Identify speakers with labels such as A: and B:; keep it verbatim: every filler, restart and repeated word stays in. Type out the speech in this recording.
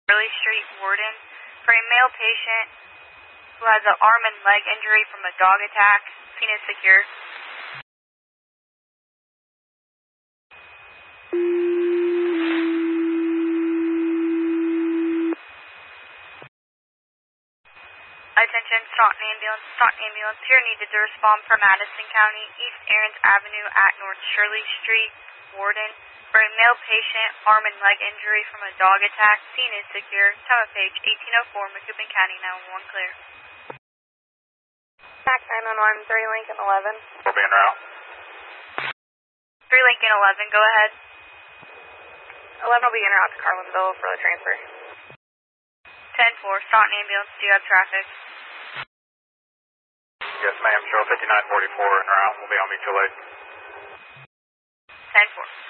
A: Shirley Street, Warden, for a male patient who has an arm and leg injury from a dog attack. Scene is secure. Attention, Staunton Ambulance. Staunton Ambulance here needed to respond for Madison County, East Aarons Avenue at North Shirley Street, Warden, for a male patient, arm and leg injury from a dog attack. Scene is secure. Time of page eighteen oh four, Macoupin County, nine one one clear.
B: Tax nine one one, three Lincoln eleven.
C: We're being route.
A: three Lincoln eleven, go ahead.
B: eleven will be en route to Carlinville for the transfer.
A: ten four, Staunton Ambulance, do you have traffic?
C: Yes, ma'am. Show fifty-nine forty-four en route. We'll be on Mutual Aid.
A: ten four.